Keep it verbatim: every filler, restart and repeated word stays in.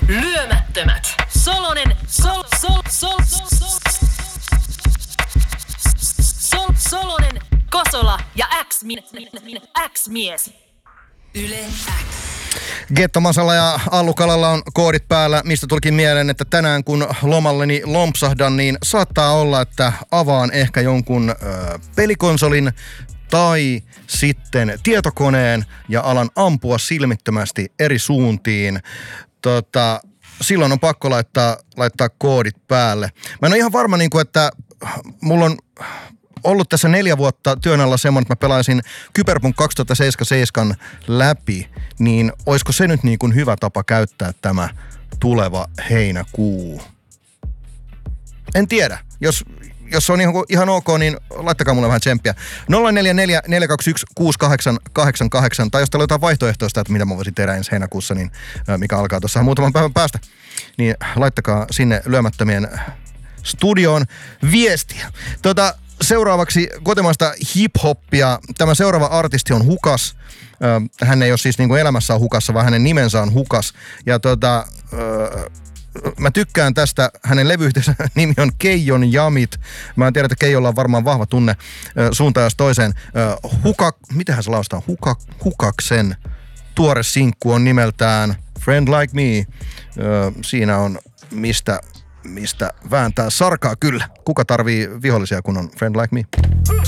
Lyömättömät. Solonen, sol, sol, sol, sol, sol, Solonen, Kosola ja X-mies. Yle X. Getto Masalla ja Allu Kalalla on koodit päällä, mistä tulikin mieleen, että tänään kun lomalleni lompsahdan, niin saattaa olla, että avaan ehkä jonkun ö, pelikonsolin tai sitten tietokoneen ja alan ampua silmittömästi eri suuntiin. Tota, silloin on pakko laittaa, laittaa koodit päälle. Mä en ole ihan varma, niin kuin, että mulla on ollut tässä neljä vuotta työn alla semmoinen, että mä pelaisin Cyberpunk kaksituhattaseitsemänkymmentäseitsemän läpi, niin olisiko se nyt niin kuin hyvä tapa käyttää tämä tuleva heinäkuu? En tiedä. Jos, jos se on ihan, ihan ok, niin laittakaa mulle vähän tsemppiä. nolla neljä neljä neljä kaksi yksi kuusi kahdeksan kahdeksan kahdeksan, tai jos teillä on jotain vaihtoehtoista, että mitä mä voisin tehdä ensi heinäkuussa, niin mikä alkaa tuossa muutaman päivän päästä, niin laittakaa sinne lyömättömien studioon viestiä. Tota, seuraavaksi kotimaista hip-hoppia. Tämä seuraava artisti on Hukas. Hän ei ole siis niin kuin elämässä hukassa, vaan hänen nimensä on Hukas. Ja tota, mä tykkään tästä. Hänen levyyhteensä nimi on Keijon Jamit. Mä en tiedä, että Keijolla on varmaan vahva tunne suuntaan jos toiseen. Hukak, mitähän se laustaa? Hukak, Hukaksen tuore sinkku on nimeltään Friend Like Me. Siinä on mistä... Mistä vääntää sarkaa kyllä. Kuka tarvii vihollisia, kun on Friend Like Me?